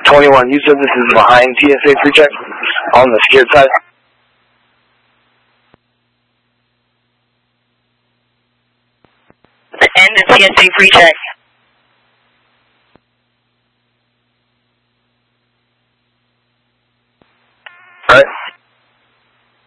21, you said this is behind TSA PreCheck on the secured side? The end of TSA PreCheck.